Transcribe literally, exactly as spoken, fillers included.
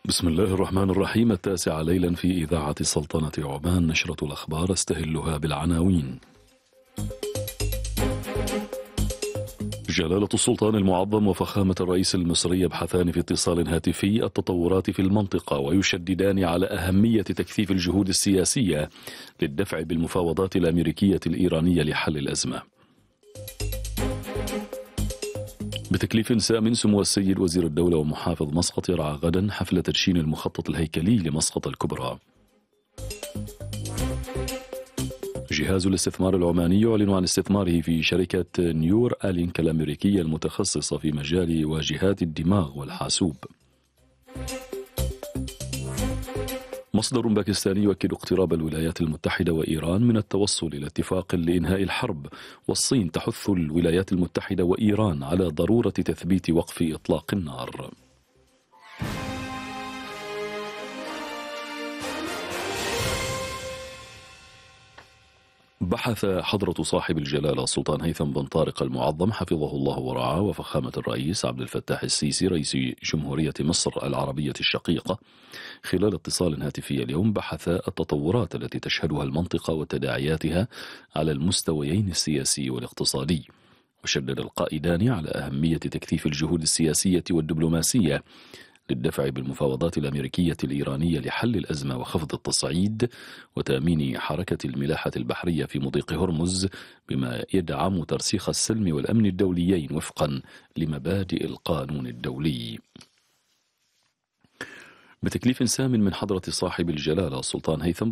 بسم الله الرحمن الرحيم. التاسعة ليلا في إذاعة سلطنة عمان، نشرة الأخبار استهلها بالعناوين. جلالة السلطان المعظم وفخامة الرئيس المصري يبحثان في اتصال هاتفي التطورات في المنطقة ويشددان على أهمية تكثيف الجهود السياسية للدفع بالمفاوضات الأمريكية الإيرانية لحل الأزمة. بتكليف سام، سمو السيد وزير الدولة ومحافظ مسقط يرعى غدا حفل تدشين المخطط الهيكلي لمسقط الكبرى. جهاز الاستثمار العماني يعلن عن استثماره في شركة نيور آلينك الأمريكية المتخصصة في مجال واجهات الدماغ والحاسوب. مصدر باكستاني يؤكد اقتراب الولايات المتحدة وإيران من التوصل إلى اتفاق لإنهاء الحرب، والصين تحث الولايات المتحدة وإيران على ضرورة تثبيت وقف إطلاق النار. بحث حضرة صاحب الجلالة السلطان هيثم بن طارق المعظم حفظه الله ورعاه وفخامة الرئيس عبد الفتاح السيسي رئيس جمهورية مصر العربية الشقيقة خلال اتصال هاتفي اليوم، بحث التطورات التي تشهدها المنطقة وتداعياتها على المستويين السياسي والاقتصادي. وشدد القائدان على أهمية تكثيف الجهود السياسية والدبلوماسية للدفع بالمفاوضات الأمريكية الإيرانية لحل الأزمة وخفض التصعيد وتأمين حركة الملاحة البحرية في مضيق هرمز، بما يدعم ترسيخ السلم والأمن الدوليين وفقا لمبادئ القانون الدولي. بتكليف سام من حضرة صاحب الجلالة السلطان هيثم